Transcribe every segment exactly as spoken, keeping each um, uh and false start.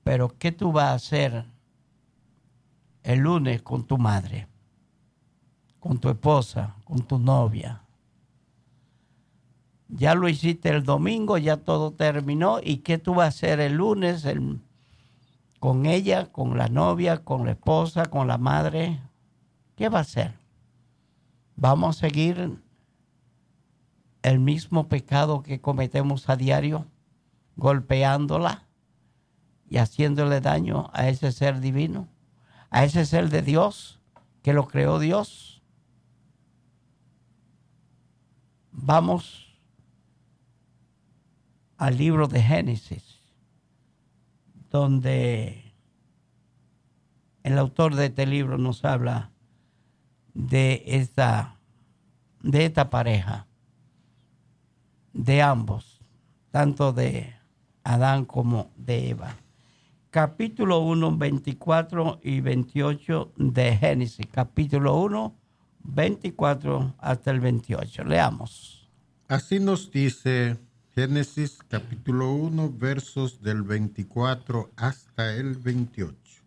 Pero ¿qué tú vas a hacer el lunes con tu madre, con tu esposa, con tu novia? Ya lo hiciste el domingo, ya todo terminó. ¿Y qué tú vas a hacer el lunes el, con ella, con la novia, con la esposa, con la madre? ¿Qué va a hacer? ¿Vamos a seguir el mismo pecado que cometemos a diario, golpeándola y haciéndole daño a ese ser divino, a ese ser de Dios que lo creó Dios? Vamos al libro de Génesis, donde el autor de este libro nos habla de esta, de esta pareja, de ambos, tanto de Adán como de Eva. Capítulo uno, veinticuatro y veintiocho de Génesis. Capítulo uno, veinticuatro hasta el veintiocho. Leamos. Así nos dice Génesis capítulo uno, versos del veinticuatro hasta el veintiocho.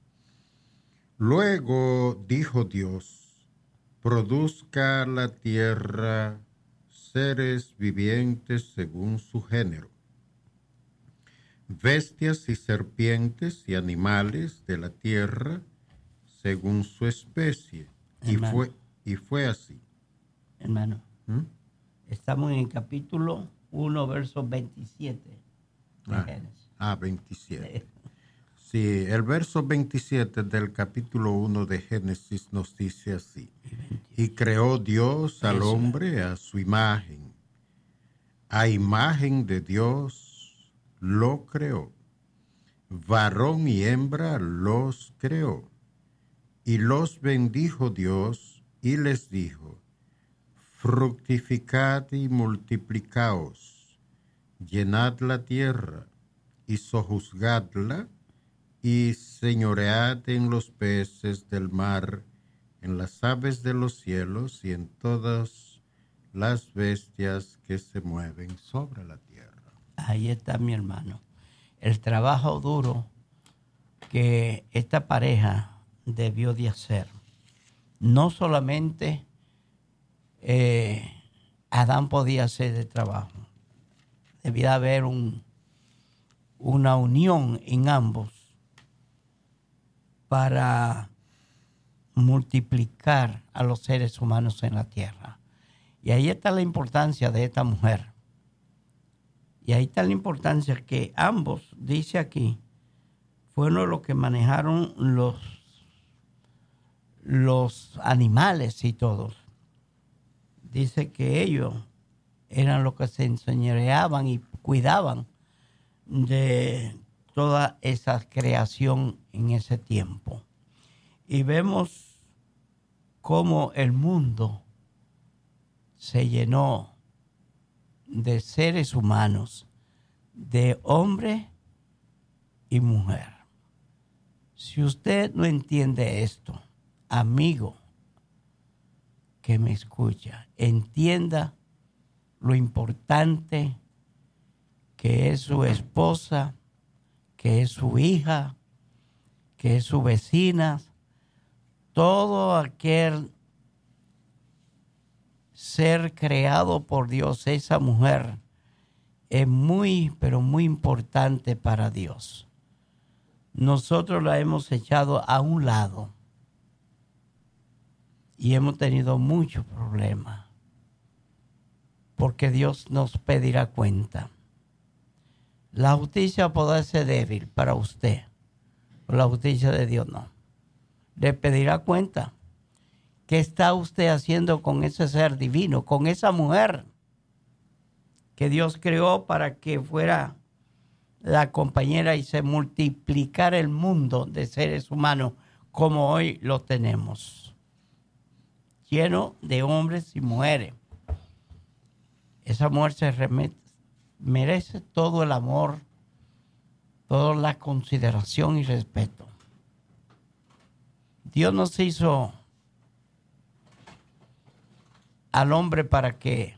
Luego dijo Dios: produzca la tierra seres vivientes según su género, bestias y serpientes y animales de la tierra según su especie. Y fue, y fue así. Hermano, ¿Mm? Estamos en el capítulo uno, verso veintisiete de ah, Génesis. Ah, veintisiete. Sí, el verso veintisiete del capítulo uno de Génesis nos dice así: y creó Dios al Eso. hombre a su imagen. A imagen de Dios lo creó. Varón y hembra los creó. Y los bendijo Dios y les dijo: fructificad y multiplicaos, llenad la tierra y sojuzgadla, y señoread en los peces del mar, en las aves de los cielos y en todas las bestias que se mueven sobre la tierra. Ahí está, mi hermano, el trabajo duro que esta pareja debió de hacer. No solamente eh, Adán podía hacer el trabajo, debía haber un, una unión en ambos para multiplicar a los seres humanos en la tierra. Y ahí está la importancia de esta mujer. Y ahí está la importancia que ambos, dice aquí, fueron los que manejaron los, los animales y todos. Dice que ellos eran los que se enseñoreaban y cuidaban de toda esa creación en ese tiempo. Y vemos cómo el mundo se llenó de seres humanos, de hombre y mujer. Si usted no entiende esto, amigo que me escucha, entienda lo importante que es su esposa, que es su hija, que es su vecina, todo aquel ser creado por Dios, esa mujer es muy, pero muy importante para Dios. Nosotros la hemos echado a un lado y hemos tenido muchos problemas porque Dios nos pedirá cuenta. La justicia podrá ser débil para usted, pero la justicia de Dios no. Le pedirá cuenta. ¿Qué está usted haciendo con ese ser divino, con esa mujer que Dios creó para que fuera la compañera y se multiplicara el mundo de seres humanos como hoy lo tenemos? Lleno de hombres y mujeres. Esa mujer se remete, merece todo el amor, toda la consideración y respeto. Dios nos hizo al hombre para que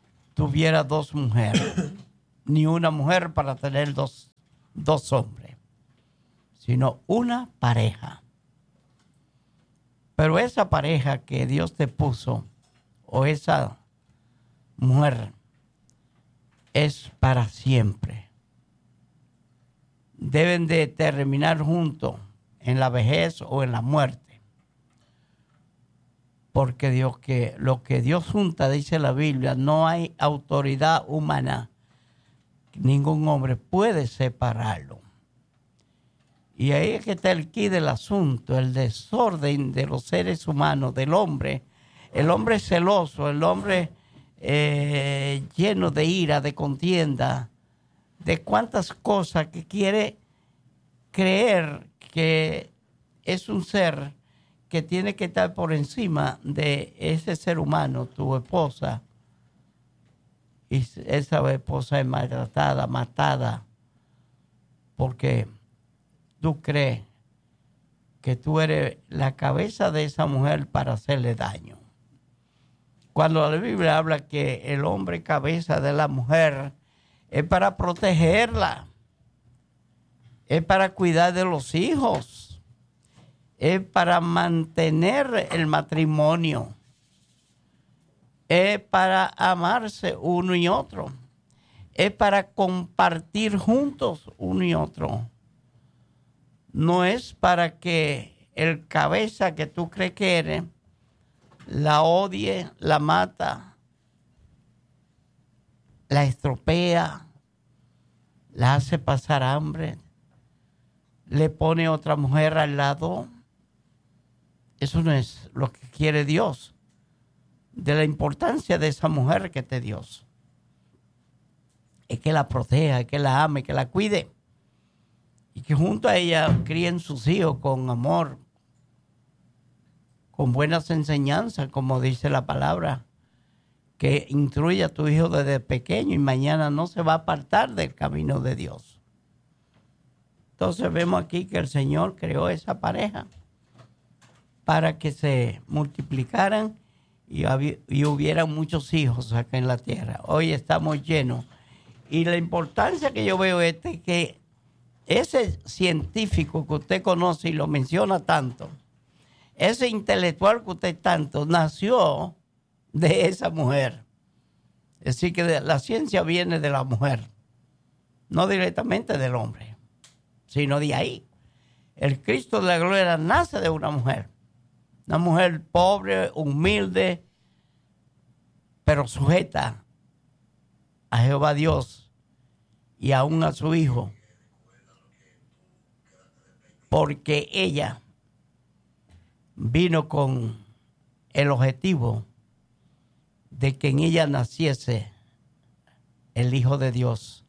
tuviera dos mujeres, ni una mujer para tener dos, dos hombres. sino una pareja. Pero esa pareja que Dios te puso, o esa mujer, es para siempre. Deben de terminar juntos en la vejez o en la muerte. Porque Dios que, lo que Dios junta, dice la Biblia, no hay autoridad humana. Ningún hombre puede separarlo. Y ahí es que está el quid del asunto, el desorden de los seres humanos, del hombre. El hombre celoso, el hombre eh, lleno de ira, de contienda, de cuantas cosas que quiere creer que es un ser que tiene que estar por encima de ese ser humano, tu esposa. Y esa esposa es maltratada, matada, porque tú crees que tú eres la cabeza de esa mujer para hacerle daño. Cuando la Biblia habla que el hombre cabeza de la mujer es para protegerla, es para cuidar de los hijos, es para mantener el matrimonio, es para amarse uno y otro, es para compartir juntos uno y otro. No es para que el cabeza que tú crees que eres la odie, la mata, la estropea, la hace pasar hambre, le pone otra mujer al lado. Eso no es lo que quiere Dios, de la importancia de esa mujer que te dio. Es que la proteja, que la ame, que la cuide. Y que junto a ella críen sus hijos con amor, con buenas enseñanzas, como dice la palabra, que instruya a tu hijo desde pequeño y mañana no se va a apartar del camino de Dios. Entonces vemos aquí que el Señor creó esa pareja para que se multiplicaran y, y hubiera muchos hijos acá en la tierra. Hoy estamos llenos. Y la importancia que yo veo es que ese científico que usted conoce y lo menciona tanto, ese intelectual que usted tanto, nació de esa mujer. Es decir, que la ciencia viene de la mujer, no directamente del hombre, sino de ahí. El Cristo de la gloria nace de una mujer. Una mujer pobre, humilde, pero sujeta a Jehová Dios y aún a su Hijo. Porque ella vino con el objetivo de que en ella naciese el Hijo de Dios.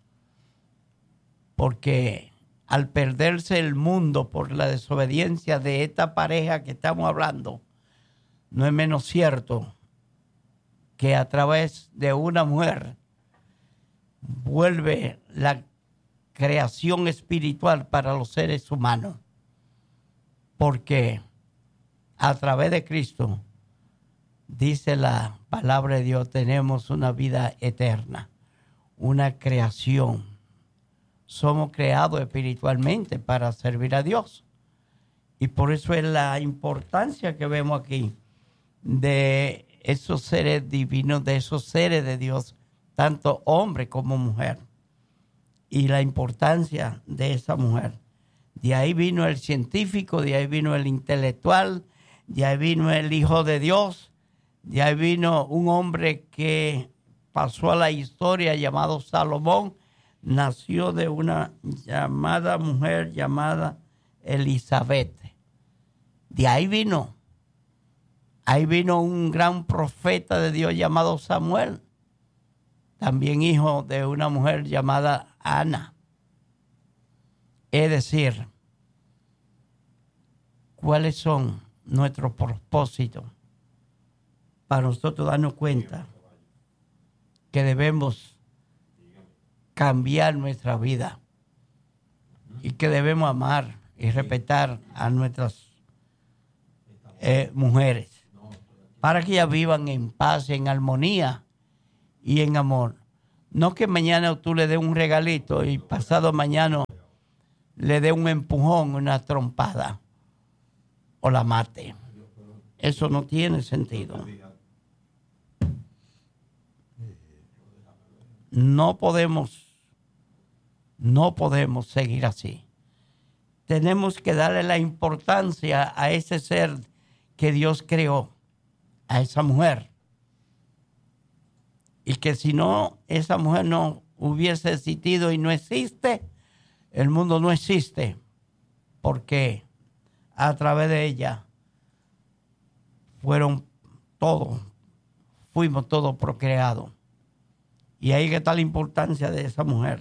Porque al perderse el mundo por la desobediencia de esta pareja que estamos hablando, no es menos cierto que a través de una mujer vuelve la creación espiritual para los seres humanos. Porque a través de Cristo, dice la palabra de Dios, tenemos una vida eterna, una creación. Somos creados espiritualmente para servir a Dios. Y por eso es la importancia que vemos aquí de esos seres divinos, de esos seres de Dios, tanto hombre como mujer. Y la importancia de esa mujer. De ahí vino el científico, de ahí vino el intelectual, de ahí vino el Hijo de Dios, de ahí vino un hombre que pasó a la historia llamado Salomón, nació de una llamada mujer llamada Elizabeth. De ahí vino, ahí vino un gran profeta de Dios llamado Samuel, también hijo de una mujer llamada Ana. Es decir, ¿cuáles son nuestros propósitos? Para nosotros darnos cuenta que debemos cambiar nuestra vida y que debemos amar y respetar a nuestras eh, mujeres para que ellas vivan en paz, en armonía y en amor. No que mañana tú le des un regalito y pasado mañana le dé un empujón, una trompada o la mate. Eso no tiene sentido. No podemos, no podemos seguir así. Tenemos que darle la importancia a ese ser que Dios creó, a esa mujer. Y que si no, esa mujer no hubiese existido y no existe, el mundo no existe, porque a través de ella fueron todos, fuimos todos procreados. Y ahí que está la importancia de esa mujer.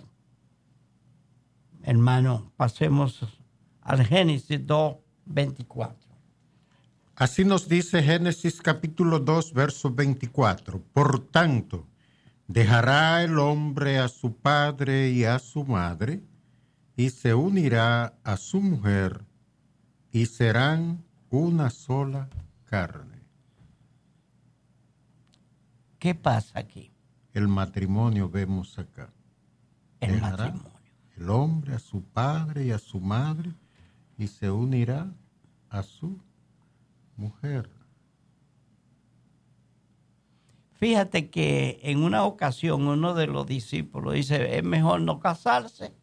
Hermano, pasemos al Génesis dos, veinticuatro. Así nos dice Génesis capítulo dos, verso veinticuatro. Por tanto, dejará el hombre a su padre y a su madre, y se unirá a su mujer, y serán una sola carne. ¿Qué pasa aquí? El matrimonio vemos acá. El Dejará matrimonio. el hombre a su padre y a su madre, y se unirá a su mujer. Fíjate que en una ocasión uno de los discípulos dice, es mejor no casarse.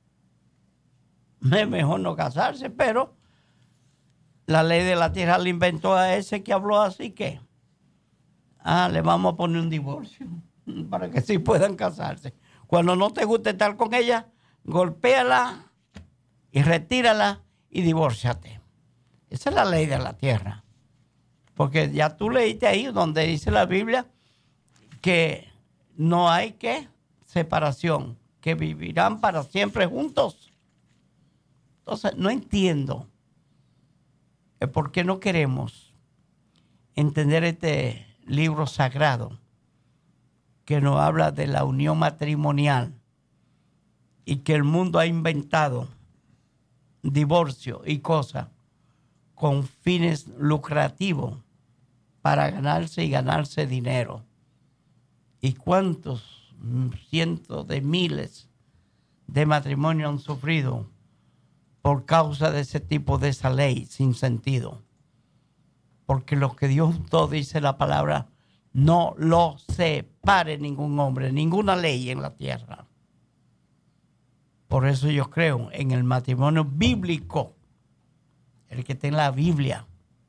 Es mejor no casarse, pero la ley de la tierra le inventó a ese que habló así que, ah, le vamos a poner un divorcio para que sí puedan casarse. Cuando no te guste estar con ella, golpéala y retírala y divórciate. Esa es la ley de la tierra. Porque ya tú leíste ahí donde dice la Biblia que no hay que separación, que vivirán para siempre juntos. Entonces, no entiendo el por qué no queremos entender este libro sagrado que nos habla de la unión matrimonial y que el mundo ha inventado divorcio y cosas con fines lucrativos para ganarse y ganarse dinero. ¿Y cuántos cientos de miles de matrimonios han sufrido por causa de ese tipo de esa ley sin sentido? Porque lo que Dios todo dice la palabra, no lo separe ningún hombre, ninguna ley en la tierra. Por eso yo creo en el matrimonio bíblico, el que está en la Biblia.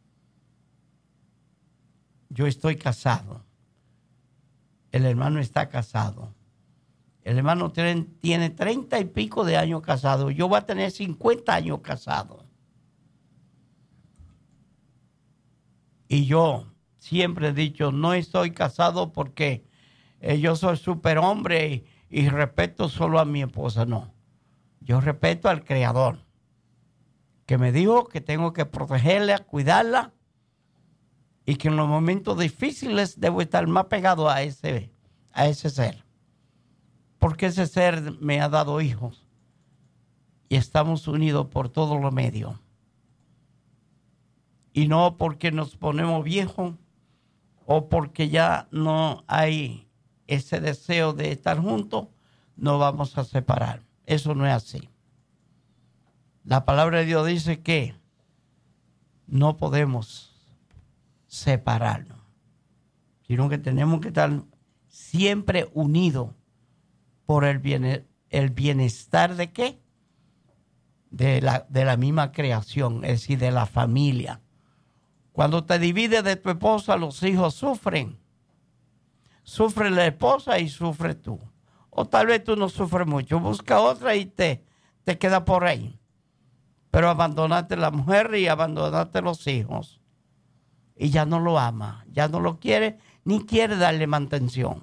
Yo estoy casado. El hermano está casado. El hermano tiene treinta y pico de años casado. Yo voy a tener cincuenta años casado. Y yo siempre he dicho, no estoy casado porque eh, yo soy superhombre y, y respeto solo a mi esposa. No, yo respeto al Creador, que me dijo que tengo que protegerla, cuidarla, y que en los momentos difíciles debo estar más pegado a ese, a ese ser. Porque ese ser me ha dado hijos y estamos unidos por todos los medios. Y no porque nos ponemos viejos o porque ya no hay ese deseo de estar juntos, nos vamos a separar. Eso no es así. La palabra de Dios dice que no podemos separarnos, sino que tenemos que estar siempre unidos por el, bien, el bienestar de qué? De la, de la misma creación, es decir, de la familia. Cuando te divides de tu esposa, los hijos sufren. Sufre la esposa y sufre tú. O tal vez tú no sufres mucho. Busca otra y te, te queda por ahí. Pero abandonaste la mujer y abandonaste los hijos. Y ya no lo ama, ya no lo quiere, ni quiere darle mantención.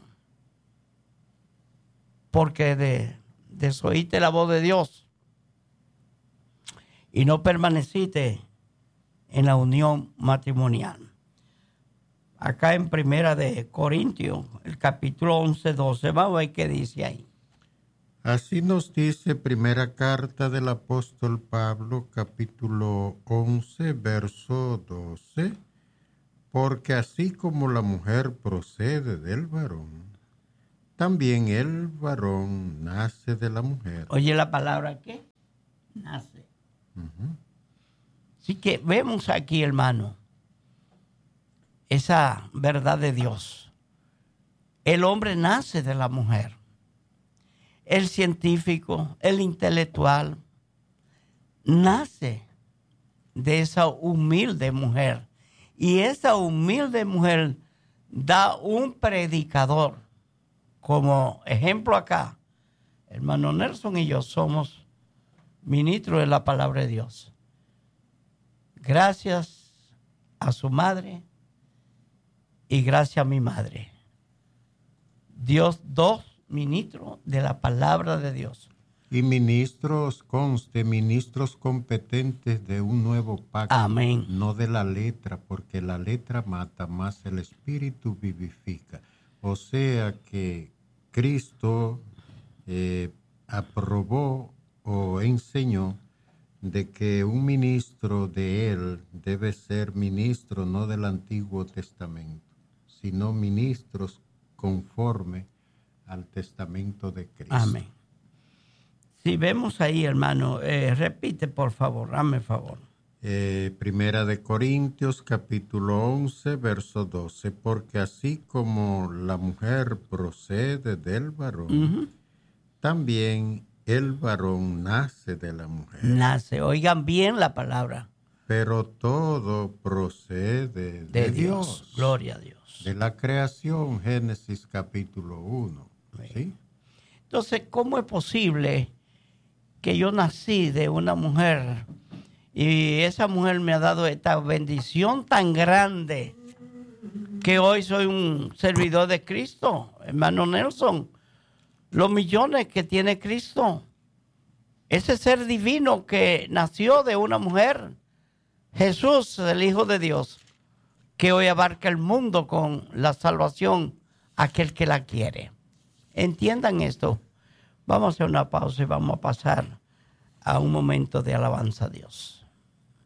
Porque de, desoíste la voz de Dios y no permaneciste en la unión matrimonial. Acá en Primera de Corintios, el capítulo once, doce, vamos a ver qué dice ahí. Así nos dice primera carta del apóstol Pablo, capítulo once, verso doce. Porque así como la mujer procede del varón, también el varón nace de la mujer. Oye la palabra, ¿qué? nace. Ujú. Así que vemos aquí, hermano, esa verdad de Dios. El hombre nace de la mujer. El científico, el intelectual, nace de esa humilde mujer. Y esa humilde mujer da un predicador. Como ejemplo acá, hermano Nelson y yo somos ministros de la palabra de Dios. Gracias a su madre y gracias a mi madre. Dios, dos ministros de la palabra de Dios. Y ministros, conste, ministros competentes de un nuevo pacto. Amén. No de la letra, porque la letra mata, más el espíritu vivifica. O sea que Cristo eh, aprobó o enseñó de que un ministro de él debe ser ministro no del Antiguo Testamento, sino ministros conforme al testamento de Cristo. Amén. Si vemos ahí, hermano, eh, repite por favor, hazme favor. Eh, Primera de Corintios, capítulo once, verso doce, porque así como la mujer procede del varón, Uh-huh. también el varón nace de la mujer. Nace, oigan bien la palabra. Pero todo procede de, De, de Dios. Dios. Gloria a Dios. De la creación, Génesis capítulo uno. ¿Sí? Entonces, ¿cómo es posible que yo nací de una mujer y esa mujer me ha dado esta bendición tan grande que hoy soy un servidor de Cristo? Hermano Nelson, los millones que tiene Cristo, ese ser divino que nació de una mujer, Jesús, el Hijo de Dios, que hoy abarca el mundo con la salvación a aquel que la quiere. Entiendan esto. Vamos a hacer una pausa y vamos a pasar a un momento de alabanza a Dios.